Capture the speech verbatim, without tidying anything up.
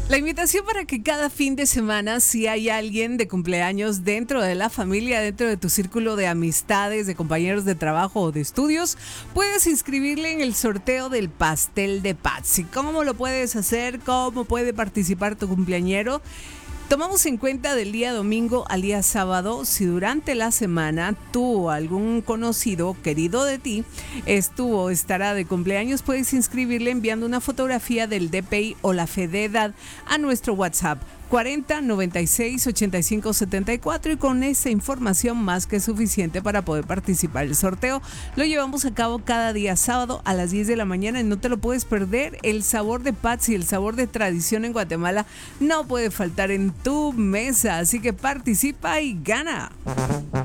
La invitación para que cada fin de semana, si hay alguien de cumpleaños dentro de la familia, dentro de tu círculo de amistades, de compañeros de trabajo o de estudios, puedes inscribirle en el sorteo del pastel de Patsy. ¿Cómo lo puedes hacer? ¿Cómo puede participar tu cumpleañero? Tomamos en cuenta del día domingo al día sábado. Si durante la semana tú o algún conocido querido de ti estuvo o estará de cumpleaños, puedes inscribirle enviando una fotografía del D P I o la fe de edad a nuestro WhatsApp cuarenta noventa y seis ochenta y cinco setenta y cuatro, y con esa información más que suficiente para poder participar del sorteo. Lo llevamos a cabo cada día sábado a las diez de la mañana y no te lo puedes perder. El sabor de Patsy, el sabor de tradición en Guatemala no puede faltar en tu mesa, así que participa y gana.